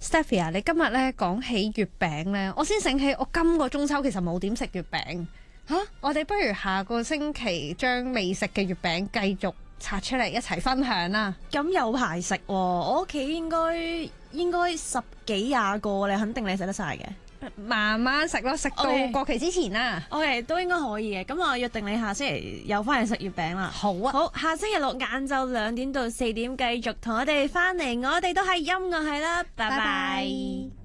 Stephy 啊，你今日咧講起月餅咧，我先醒起我今個中秋其實冇點食月餅嚇。我哋不如下個星期將未食嘅月餅繼續拆出嚟一齊分享啦。 咁有排食喎，我屋企應該十幾廿個，你肯定你食得晒嘅。 慢慢食咯，食到過期之前啦。 OK， 都應該可以嘅。咁我約定你下星期又翻嚟食月餅啦。 好啊， 好，下星期六晏晝2點到4點繼續同我哋翻嚟，我哋都係音樂係啦，拜拜。